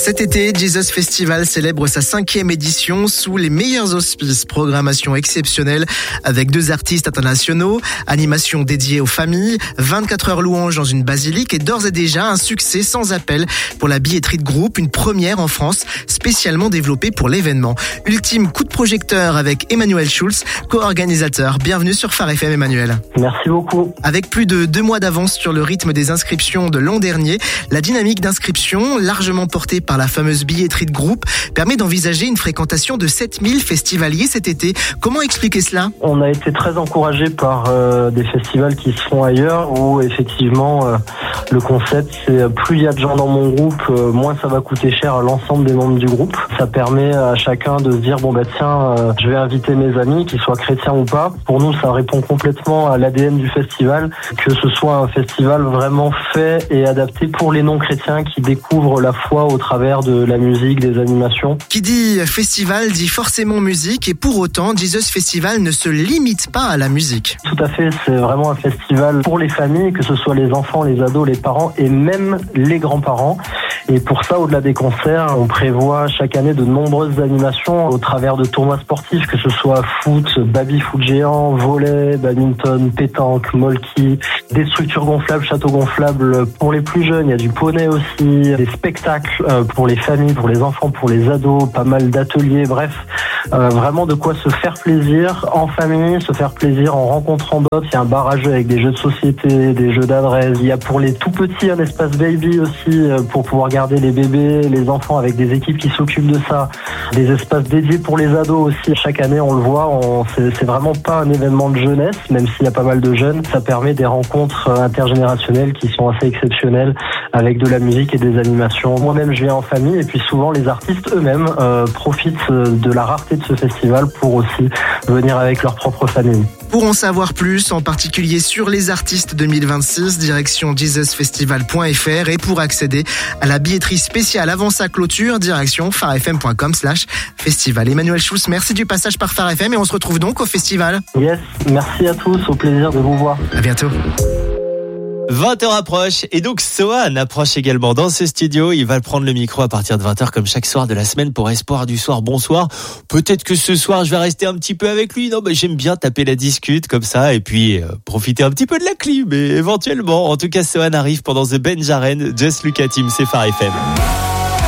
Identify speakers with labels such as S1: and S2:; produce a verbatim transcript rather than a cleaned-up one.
S1: Cet été, Jesus Festival célèbre sa cinquième édition sous les meilleurs auspices. Programmation exceptionnelle avec deux artistes internationaux, animation dédiée aux familles, vingt-quatre heures louanges dans une basilique et d'ores et déjà un succès sans appel pour la billetterie de groupe, une première en France spécialement développée pour l'événement. Ultime coup de projecteur avec Emmanuel Schulz, co-organisateur. Bienvenue sur Phare F M, Emmanuel.
S2: Merci beaucoup.
S1: Avec plus de deux mois d'avance sur le rythme des inscriptions de l'an dernier, la dynamique d'inscription, largement portée par la fameuse billetterie de groupe, permet d'envisager une fréquentation de sept mille festivaliers cet été. Comment expliquer cela ?
S2: On a été très encouragés par euh, des festivals qui se font ailleurs où effectivement euh, le concept c'est plus il y a de gens dans mon groupe, euh, moins ça va coûter cher à l'ensemble des membres du groupe. Ça permet à chacun de se dire bon bah tiens euh, je vais inviter mes amis, qu'ils soient chrétiens ou pas. Pour nous ça répond complètement à l'A D N du festival, que ce soit un festival vraiment fait et adapté pour les non-chrétiens qui découvrent la foi au travers de la musique, des animations.
S1: Qui dit festival dit forcément musique, et pour autant Jesus Festival ne se limite pas à la musique.
S2: Tout à fait, c'est vraiment un festival pour les familles, que ce soit les enfants, les ados, les parents et même les grands-parents. Et pour ça, au-delà des concerts, on prévoit chaque année de nombreuses animations au travers de tournois sportifs, que ce soit foot, baby-foot géant, volley, badminton, pétanque, molki, des structures gonflables, châteaux gonflables pour les plus jeunes. Il y a du poney aussi, des spectacles pour les familles, pour les enfants, pour les ados, pas mal d'ateliers, bref, euh, vraiment de quoi se faire plaisir en famille, se faire plaisir en rencontrant d'autres. Il y a un bar à jeux avec des jeux de société, des jeux d'adresse. Il y a pour les tout petits un espace baby aussi pour pouvoir garder les bébés, les enfants avec des équipes qui s'occupent de ça. Des espaces dédiés pour les ados aussi. Chaque année, on le voit, on, c'est, c'est vraiment pas un événement de jeunesse, même s'il y a pas mal de jeunes. Ça permet des rencontres intergénérationnelles qui sont assez exceptionnelles avec de la musique et des animations. Moi-même, je viens en famille et puis souvent les artistes eux-mêmes euh, profitent de la rareté de ce festival pour aussi venir avec leur propre famille.
S1: Pour en savoir plus, en particulier sur les artistes deux mille vingt-six, direction jesus festival point f r, et pour accéder à la billetterie spéciale avant sa clôture, direction pharefm point com slash festival. Emmanuel Schulz, merci du passage par Phare F M et on se retrouve donc au festival.
S2: Yes, merci à tous, au plaisir de vous voir.
S1: À bientôt.
S3: vingt heures approche et donc Sohan approche également dans ce studio. Il va prendre le micro à partir de vingt heures comme chaque soir de la semaine pour Espoir du soir. Bonsoir. Peut-être que ce soir je vais rester un petit peu avec lui. Non, mais j'aime bien taper la discute comme ça et puis euh, profiter un petit peu de la clim, mais éventuellement. En tout cas, Sohan arrive pendant The Benjaren. Just Look at Him, c'est Phare F M.